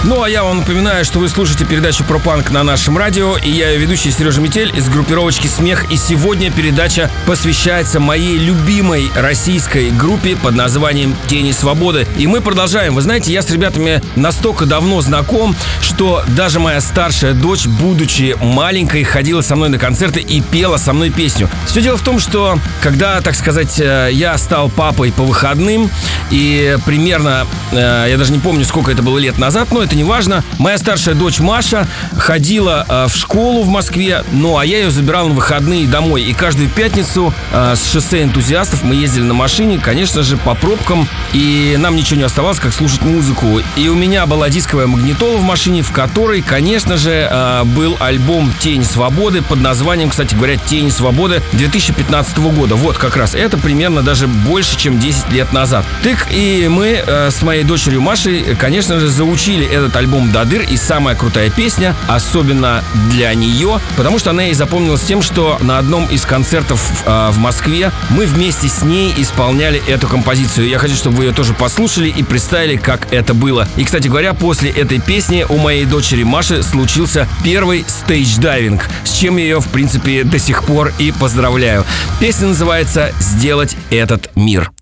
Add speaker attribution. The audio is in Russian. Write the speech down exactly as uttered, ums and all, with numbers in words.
Speaker 1: Ну, а я вам напоминаю, что вы слушаете передачу про панк на нашем радио, и я ее ведущий Сережа Метель из группировочки «Смех». И сегодня передача посвящается моей любимой российской группе под названием «Тени свободы». И мы продолжаем. Вы знаете, я с ребятами настолько давно знаком, что даже моя старшая дочь, будучи маленькой, ходила со мной на концерты и пела со мной песню. Все дело в том, что когда, так сказать, я стал папой по выходным, и примерно, я даже не помню, сколько это было лет назад, но это не важно, моя старшая дочь Маша ходила в школу в Москве, ну а я ее забирал на выходные домой. И каждую пятницу с шоссе энтузиастов мы ездили на машине, конечно же, по пробкам, и нам ничего не оставалось, как слушать музыку. И у меня была дисковая магнитола в машине, в которой, конечно же, был альбом «Тень свободы» под названием, кстати говоря, «Тень свободы» две тысячи пятнадцатого года. Вот как раз это примерно даже больше, чем десять лет назад. Так и мы с моей дочерью Машей, конечно же, заучили этот альбом до дыр. И самая крутая песня, особенно для нее, потому что она ей запомнилась тем, что на одном из концертов э, в Москве мы вместе с ней исполняли эту композицию. Я хочу, чтобы вы ее тоже послушали и представили, как это было. И, кстати говоря, после этой песни у моей дочери Маши случился первый стейдж-дайвинг, с чем я ее, в принципе, до сих пор и поздравляю. Песня называется «Сделать этот мир».